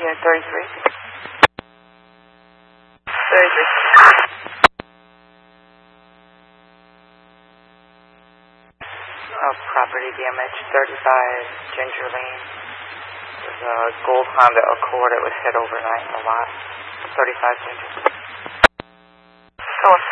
Unit 33. 33. Property damage, 35 Ginger Lane. There's a gold Honda Accord that was hit overnight in the lot. 35 Ginger. Go